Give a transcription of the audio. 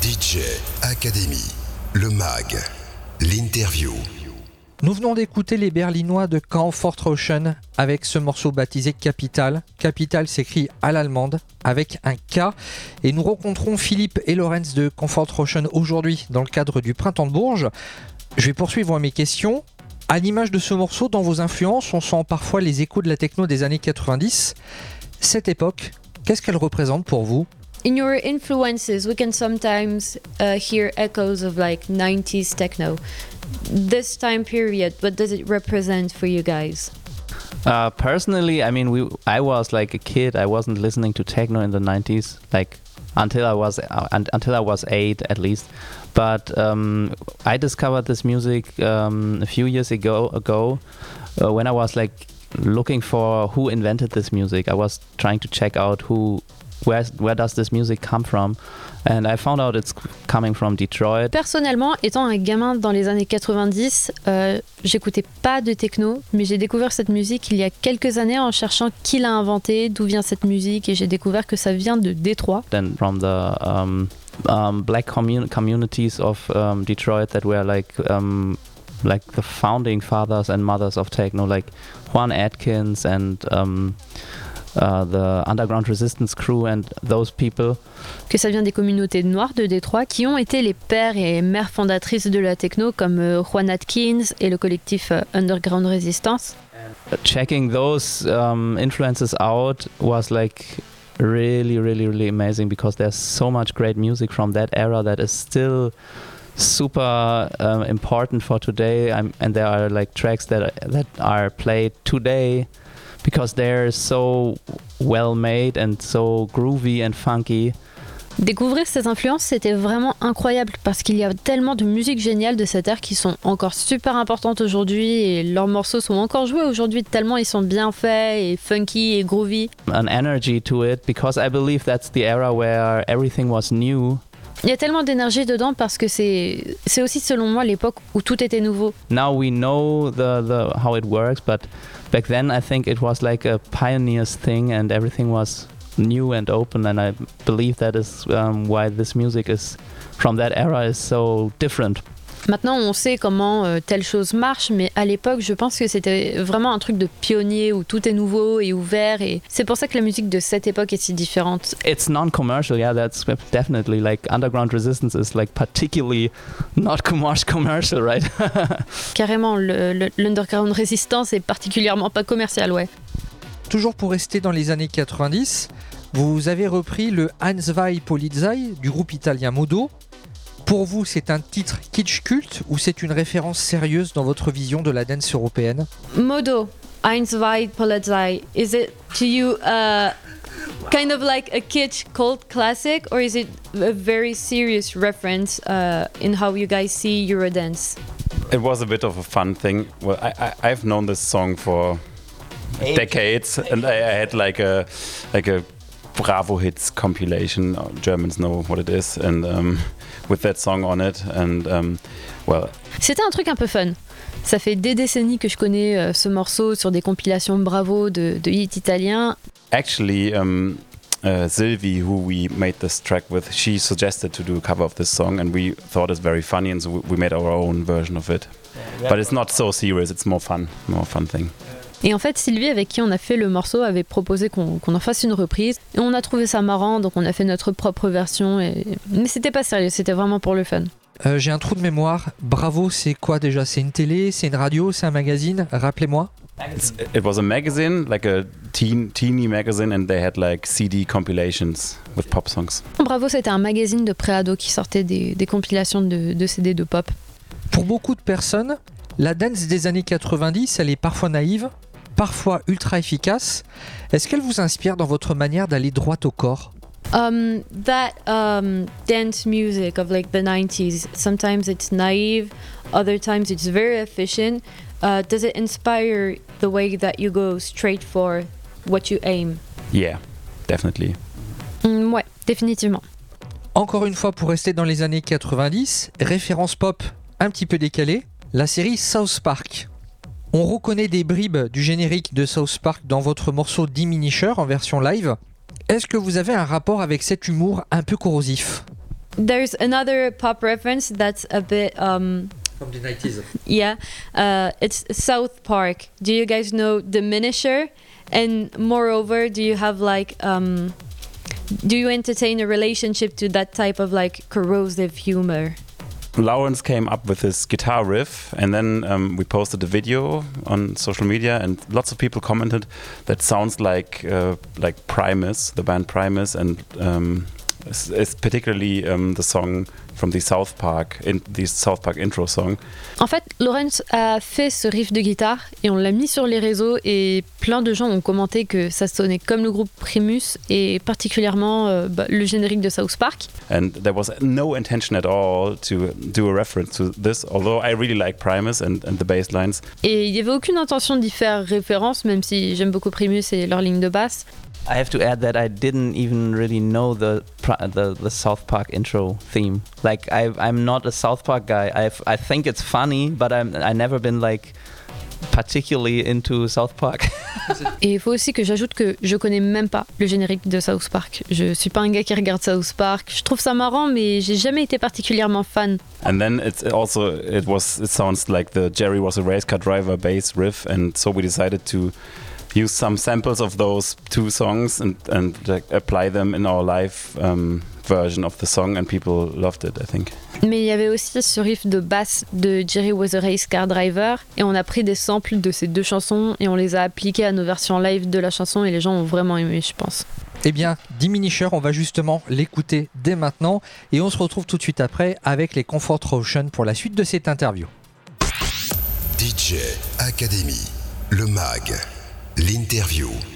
DJ Academy, le mag, l'interview. Nous venons d'écouter les Berlinois de Comfort Ocean avec ce morceau baptisé Capital. Capital s'écrit à l'allemande avec un K. Et nous rencontrons Philippe et Lorenz de Comfort Ocean aujourd'hui dans le cadre du Printemps de Bourges. Je vais poursuivre mes questions. À l'image de ce morceau, dans vos influences, on sent parfois les échos de la techno des années 90. Cette époque, qu'est-ce qu'elle représente pour vous ? In your influences, we can sometimes hear echoes of like 90s techno. This time period, what does it represent for you guys? Personally, I mean, I was like a kid. I wasn't listening to techno in the 90s, like until I was 8 at least. But I discovered this music a few years ago when I was like looking for who invented this music. I was trying to check out where does this music come from, and I found out it's coming from Detroit. Personnellement, étant un gamin dans les années 90, j'écoutais pas de techno, mais j'ai découvert cette musique il y a quelques années en cherchant qui l'a inventée, d'où vient cette musique, et j'ai découvert que ça vient de Détroit. Then from the black communities of Detroit that were like the founding fathers and mothers of techno, like Juan Atkins and the Underground Resistance Crew and those people. Que ça vient des communautés noires de Détroit qui ont été les pères et mères fondatrices de la techno comme Juan Atkins et le collectif Underground Resistance. Checking those influences out was like really amazing because there's so much great music from that era that is still super important for today, and there are like tracks that are played today because they're so well made and so groovy and funky. Découvrir ces influences, c'était vraiment incroyable parce qu'il y a tellement de musique géniale de cette ère qui sont encore super importantes aujourd'hui et leurs morceaux sont encore joués aujourd'hui tellement ils sont bien faits et funky et groovy. An energy to it because I believe that's the era where everything was new. Il y a tellement d'énergie dedans parce que c'est aussi selon moi l'époque où tout était nouveau. Now we know the how it works, but back then I think it was like a pioneer's thing and everything was new and open, and I believe that is why this music is from that era is so different. Maintenant, on sait comment telle chose marche, mais à l'époque, je pense que c'était vraiment un truc de pionnier où tout est nouveau et ouvert, et c'est pour ça que la musique de cette époque est si différente. It's non-commercial, yeah, that's definitely like Underground Resistance is like particularly not commercial, right? Carrément, l'Underground Resistance est particulièrement pas commercial, ouais. Toujours pour rester dans les années 90, vous avez repris le Eins, zwei, Polizei du groupe italien Modo. Pour vous, c'est un titre kitsch culte ou c'est une référence sérieuse dans votre vision de la dance européenne ? Modo, Eins, zwei, Polizei, is it to you kind of like a kitsch cult classic, or is it a very serious reference in how you guys see Eurodance? It was a bit of a fun thing. Well, I've known this song for decades, and I had like a Bravo Hits compilation. Germans know what it is, and with that song on it, and well. C'était un truc un peu fun. Ça fait des décennies que je connais ce morceau sur des compilations Bravo de hits italiens. Actually, Sylvie, who we made this track with, she suggested to do a cover of this song, and we thought it's very funny, and so we made our own version of it. But it's not so serious; it's more fun thing. Et en fait, Sylvie, avec qui on a fait le morceau, avait proposé qu'on en fasse une reprise. Et on a trouvé ça marrant, donc on a fait notre propre version. Mais c'était pas sérieux, c'était vraiment pour le fun. J'ai un trou de mémoire. Bravo, c'est quoi déjà ? C'est une télé, c'est une radio, c'est un magazine ? Rappelez-moi. It was a magazine, like a teeny magazine, and they had like CD compilations with pop songs. Bravo, c'était un magazine de pré-ado qui sortait des compilations de CD de pop. Pour beaucoup de personnes, la dance des années 90, elle est parfois naïve, parfois ultra efficace. Est-ce qu'elle vous inspire dans votre manière d'aller droit au corps ? Dance music of like the 90s, sometimes it's naive, other times it's very efficient. Does it inspire the way that you go straight for what you aim? Yeah, definitely. Ouais, définitivement. Encore une fois, pour rester dans les années 90, référence pop un petit peu décalée, la série South Park. On reconnaît des bribes du générique de South Park dans votre morceau Diminisher en version live. Est-ce que vous avez un rapport avec cet humour un peu corrosif ? There's another pop reference that's a bit From the 90s. yeah, it's South Park. Do you guys know The Miniature? And moreover, do you have like do you entertain a relationship to that type of like corrosive humor? Lawrence came up with this guitar riff, and then we posted a video on social media, and lots of people commented that sounds like Primus, the band Primus, and it's particularly the song from the South Park intro song. En fait, Lawrence a fait ce riff de guitare et on l'a mis sur les réseaux et plein de gens ont commenté que ça sonnait comme le groupe Primus et particulièrement le générique de South Park. And there was no intention at all to do a reference to this, although I really like Primus and the bass lines. Et il n'y avait aucune intention d'y faire référence, même si j'aime beaucoup Primus et leur ligne de basse. I have to add that I didn't even really know the South Park intro theme. Like I'm not a South Park guy. I think it's funny, but I never been like particularly into South Park. Et il faut aussi que j'ajoute que je connais même pas le générique de South Park. Je suis pas un gars qui regarde South Park. Je trouve ça marrant, mais j'ai jamais été particulièrement fan. And then it sounds like the Jerry was a race car driver bass riff, and so we decided to use some samples of those two songs and like, apply them in our live version of the song, and people loved it, I think. Mais il y avait aussi ce riff de basse de Jerry was a race car driver et on a pris des samples de ces deux chansons et on les a appliqués à nos versions live de la chanson et les gens ont vraiment aimé, je pense. Eh bien, Diminisher, on va justement l'écouter dès maintenant et on se retrouve tout de suite après avec les Comfort Ocean pour la suite de cette interview. DJ Academy, le MAG, l'interview.